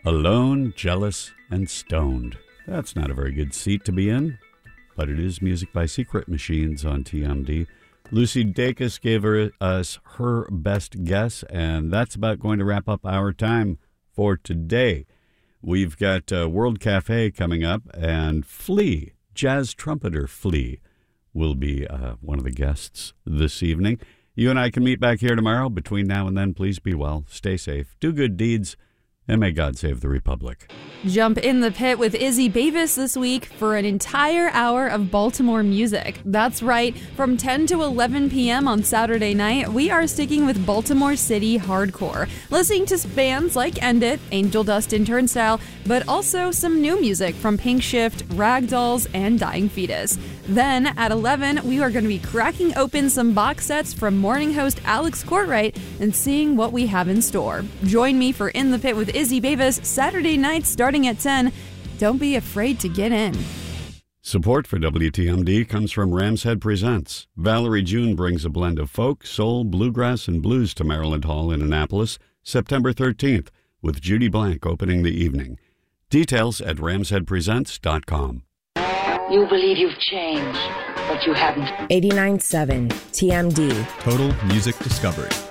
Alone, jealous, and stoned. That's not a very good seat to be in, but it is music by Secret Machines on TMD. Lucy Dacus gave us her best guess, and that's about going to wrap up our time for today. We've got World Cafe coming up, and Flea, jazz trumpeter Flea, will be one of the guests this evening. You and I can meet back here tomorrow. Between now and then, please be well, stay safe, do good deeds, and may God save the Republic. Jump in the pit with Izzy Bavis this week for an entire hour of Baltimore music. That's right, from 10 to 11 p.m. on Saturday night, we are sticking with Baltimore City hardcore, listening to bands like End It, Angel Dust and Turnstile, but also some new music from Pink Shift, Ragdolls, and Dying Fetus. Then, at 11, we are going to be cracking open some box sets from morning host Alex Courtwright and seeing what we have in store. Join me for In the Pit with Izzy Bavis Saturday night starting at 10. Don't be afraid to get in. Support for WTMD comes from Ram's Head Presents. Valerie June brings a blend of folk, soul, bluegrass, and blues to Maryland Hall in Annapolis, September 13th, with Judy Blank opening the evening. Details at ramsheadpresents.com. You believe you've changed, but you haven't. 89.7 TMD. Total Music Discovery.